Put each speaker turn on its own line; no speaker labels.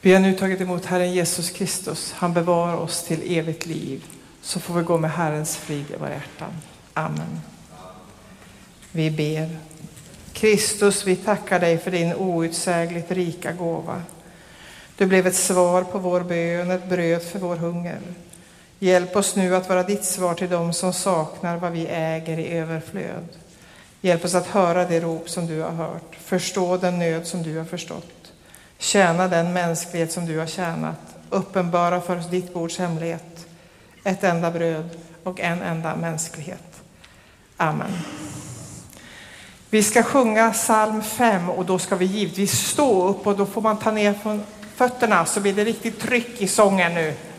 Vi har nu tagit emot Herren Jesus Kristus. Han bevarar oss till evigt liv. Så får vi gå med Herrens frid i våra hjärtan. Amen. Vi ber. Kristus, vi tackar dig för din outsägligt rika gåva. Du blev ett svar på vår bön, ett bröd för vår hunger. Hjälp oss nu att vara ditt svar till dem som saknar vad vi äger i överflöd. Hjälp oss att höra det rop som du har hört, förstå den nöd som du har förstått, tjäna den mänsklighet som du har tjänat, uppenbara för oss ditt bords hemlighet, ett enda bröd och en enda mänsklighet. Amen. Vi ska sjunga psalm 5 och då ska vi givetvis stå upp och då får man ta ner från fötterna så blir det riktigt tryck i sången nu.